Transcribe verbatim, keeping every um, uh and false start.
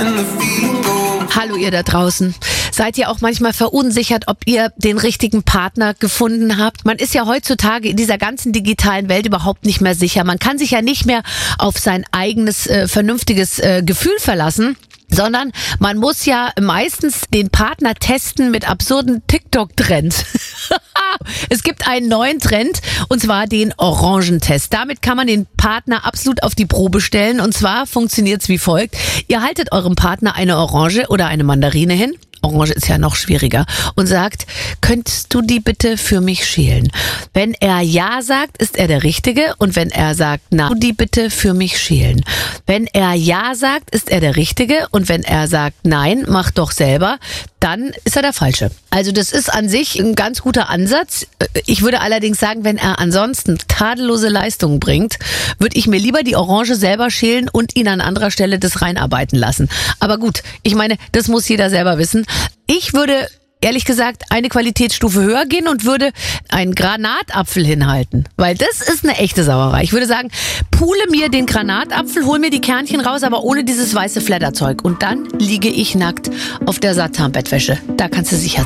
Hallo ihr da draußen. Seid ihr auch manchmal verunsichert, ob ihr den richtigen Partner gefunden habt? Man ist ja heutzutage in dieser ganzen digitalen Welt überhaupt nicht mehr sicher. Man kann sich ja nicht mehr auf sein eigenes, äh, vernünftiges äh, Gefühl verlassen, sondern man muss ja meistens den Partner testen mit absurden TikTok-Trends. Es gibt einen neuen Trend, und zwar den Orangentest. Damit kann man den Partner absolut auf die Probe stellen, und zwar funktioniert's wie folgt. Ihr haltet eurem Partner eine Orange oder eine Mandarine hin. Orange ist ja noch schwieriger. Und sagt, könntest du die bitte für mich schälen? Wenn er ja sagt, ist er der Richtige. Und wenn er sagt, na, du die bitte für mich schälen? Wenn er ja sagt, ist er der Richtige. Und wenn er sagt, nein, mach doch selber, dann ist er der Falsche. Also das ist an sich ein ganz guter Ansatz. Ich würde allerdings sagen, wenn er ansonsten tadellose Leistungen bringt, würde ich mir lieber die Orange selber schälen und ihn an anderer Stelle das reinarbeiten lassen. Aber gut, ich meine, das muss jeder selber wissen. Ich würde ehrlich gesagt eine Qualitätsstufe höher gehen und würde einen Granatapfel hinhalten. Weil das ist eine echte Sauerei. Ich würde sagen, pule mir den Granatapfel, hol mir die Kernchen raus, aber ohne dieses weiße Flatterzeug. Und dann liege ich nackt auf der Satin-Bettwäsche. Da kannst du sicher